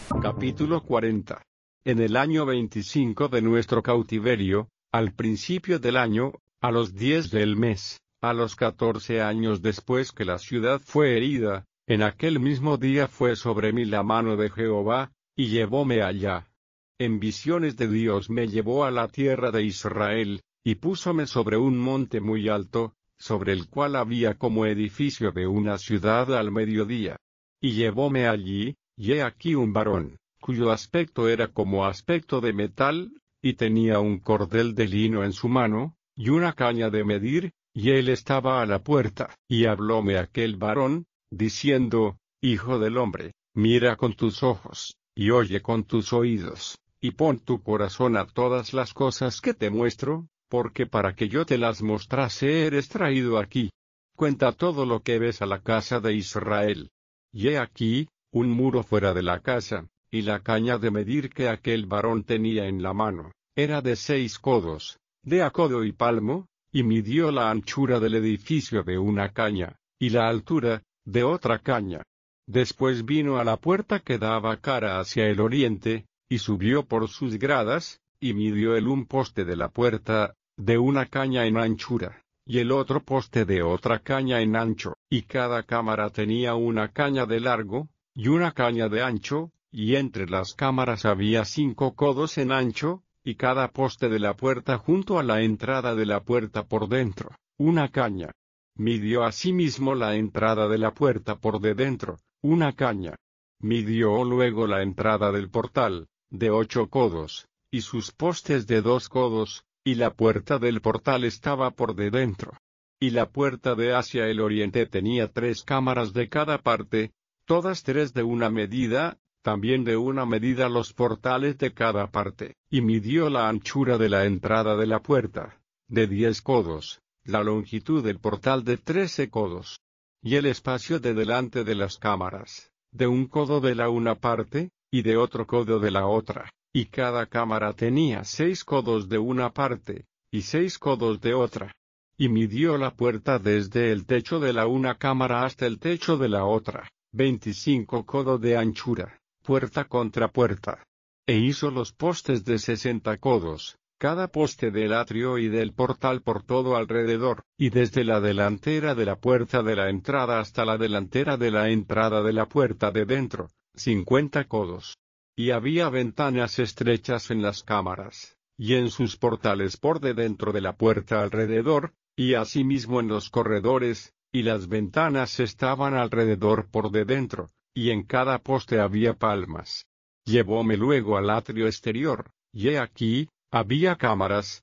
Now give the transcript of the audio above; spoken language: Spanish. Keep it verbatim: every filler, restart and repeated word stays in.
Capítulo cuarenta. En el año veinticinco de nuestro cautiverio, al principio del año, a los diez del mes, a los catorce años después que la ciudad fue herida, en aquel mismo día fue sobre mí la mano de Jehová, y llevóme allá. En visiones de Dios me llevó a la tierra de Israel, y púsome sobre un monte muy alto, sobre el cual había como edificio de una ciudad al mediodía. Y llevóme allí, y he aquí un varón, cuyo aspecto era como aspecto de metal, y tenía un cordel de lino en su mano, y una caña de medir, y él estaba a la puerta. Y hablóme aquel varón, diciendo, Hijo del hombre, mira con tus ojos, y oye con tus oídos, y pon tu corazón a todas las cosas que te muestro, porque para que yo te las mostrase eres traído aquí. Cuenta todo lo que ves a la casa de Israel. Y he aquí, un muro fuera de la casa, y la caña de medir que aquel varón tenía en la mano, era de seis codos, de a codo y palmo, y midió la anchura del edificio de una caña, y la altura, de otra caña. Después vino a la puerta que daba cara hacia el oriente, y subió por sus gradas, y midió el un poste de la puerta, de una caña en anchura, y el otro poste de otra caña en ancho, y cada cámara tenía una caña de largo, y una caña de ancho, y entre las cámaras había cinco codos en ancho, y cada poste de la puerta junto a la entrada de la puerta por dentro, una caña. Midió asimismo la entrada de la puerta por de dentro, una caña. Midió luego la entrada del portal, de ocho codos, y sus postes de dos codos, y la puerta del portal estaba por de dentro. Y la puerta de hacia el oriente tenía tres cámaras de cada parte, todas tres de una medida, también de una medida los portales de cada parte, y midió la anchura de la entrada de la puerta, de diez codos, la longitud del portal de trece codos, y el espacio de delante de las cámaras, de un codo de la una parte, y de otro codo de la otra, y cada cámara tenía seis codos de una parte, y seis codos de otra. Y midió la puerta desde el techo de la una cámara hasta el techo de la otra, veinticinco codos de anchura, puerta contra puerta. E hizo los postes de sesenta codos, cada poste del atrio y del portal por todo alrededor, y desde la delantera de la puerta de la entrada hasta la delantera de la entrada de la puerta de dentro, cincuenta codos. Y había ventanas estrechas en las cámaras, y en sus portales por de dentro de la puerta alrededor, y asimismo en los corredores, y las ventanas estaban alrededor por de dentro, y en cada poste había palmas. Llevóme luego al atrio exterior, y he aquí, había cámaras,